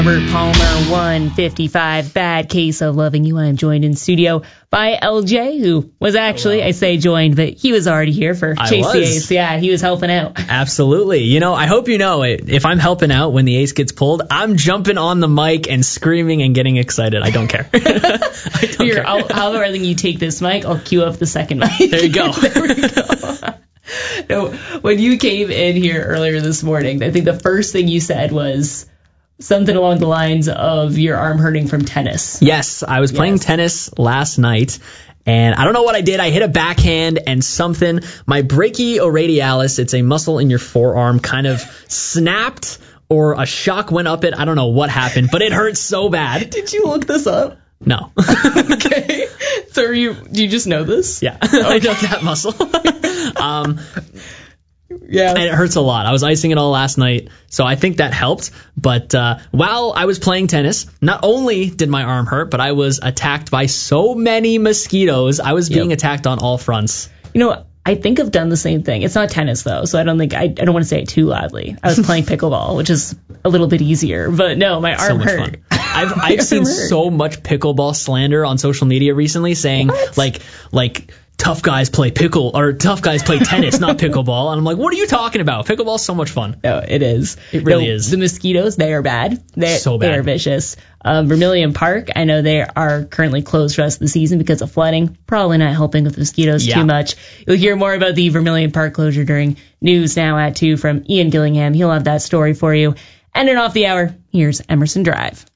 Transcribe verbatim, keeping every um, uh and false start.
Robert Palmer, one fifty-five, Bad Case of Loving You. I am joined in studio by L J, who was actually, Hello. I say joined, but he was already here for I Chase was. the Ace. Yeah, he was helping out. Absolutely. You know, I hope you know it. If I'm helping out when the ace gets pulled, I'm jumping on the mic and screaming and getting excited. I don't care. I don't Here, care. I'll, how about you take this mic? I'll cue up the second mic. There you go. There we go. No, when you came in here earlier this morning, I think the first thing you said was something along the lines of your arm hurting from tennis. Yes, I was playing Yes. tennis last night, and I don't know what I did. I hit a backhand, and something, my brachioradialis, it's a muscle in your forearm, kind of snapped, or a shock went up it. I don't know what happened, but it hurt so bad. Did you look this up? No. Okay. So are you, do you just know this? Yeah, I know that muscle. um, Yeah. And it hurts a lot. I was icing it all last night, so I think that helped. But uh, while I was playing tennis, not only did my arm hurt, but I was attacked by so many mosquitoes. I was being Yep. attacked on all fronts. You know, I think I've done the same thing. It's not tennis, though, so I don't think, I, I don't want to say it too loudly. I was playing pickleball, which is a little bit easier. But no, my So arm much hurt. fun. I've My I've seen arm hurt. so much pickleball slander on social media recently, saying What? like like tough guys play pickle or tough guys play tennis, not pickleball. And I'm like, what are you talking about? Pickleball's so much fun. No, it is. It really No, is. The mosquitoes, they are bad. They, So They bad. are vicious. Um, Vermilion Park, I know they are currently closed for the rest of the season because of flooding. Probably not helping with mosquitoes Yeah. too much. You'll hear more about the Vermilion Park closure during News Now at two from Ian Gillingham. He'll have that story for you. Ending off the hour, here's Emerson Drive.